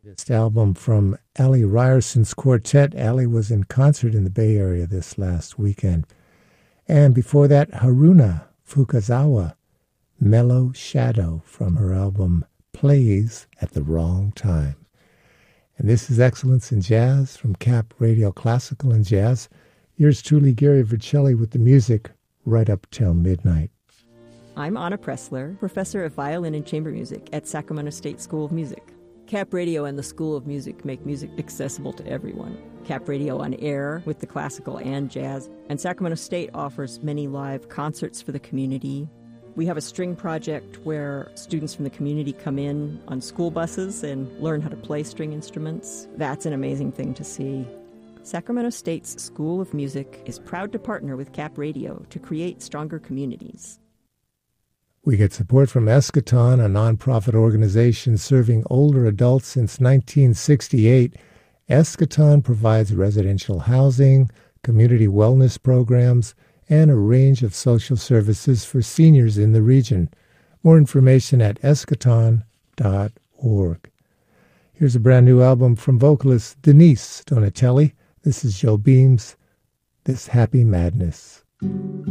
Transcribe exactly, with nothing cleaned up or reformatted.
This album from Allie Ryerson's quartet. Allie was in concert in the Bay Area this last weekend. And before that, Haruna Fukazawa, Mellow Shadow, from her album Plays at the Wrong Time. And this is Excellence in Jazz from Cap Radio Classical and Jazz. Yours truly, Gary Vercelli, with the music right up till midnight. I'm Anna Pressler, professor of violin and chamber music at Sacramento State School of Music. Cap Radio and the School of Music make music accessible to everyone. Cap Radio on air with the classical and jazz, and Sacramento State offers many live concerts for the community. We have a string project where students from the community come in on school buses and learn how to play string instruments. That's an amazing thing to see. Sacramento State's School of Music is proud to partner with Cap Radio to create stronger communities. We get support from Eschaton, a nonprofit organization serving older adults since nineteen sixty-eight. Eschaton provides residential housing, community wellness programs, and a range of social services for seniors in the region. More information at eschaton dot org. Here's a brand new album from vocalist Denise Donatelli. This is Joe Beam's This Happy Madness.